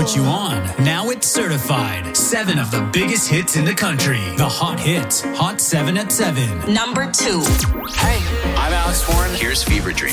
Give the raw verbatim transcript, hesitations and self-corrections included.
put you on. Now it's certified. Seven of the biggest hits in the country. The Hot Hits. Hot seven at seven. Number two. Hey, I'm Alex Warren. Here's Fever Dream.